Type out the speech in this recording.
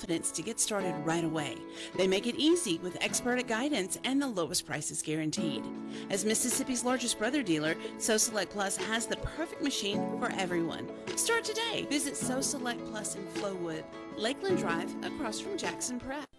confidence to get started right away. They make it easy with expert guidance and the lowest prices guaranteed. As Mississippi's largest brother dealer, So Select Plus has the perfect machine for everyone. Start today. Visit So Select Plus in Flowood, Lakeland Drive, across from Jackson Prep.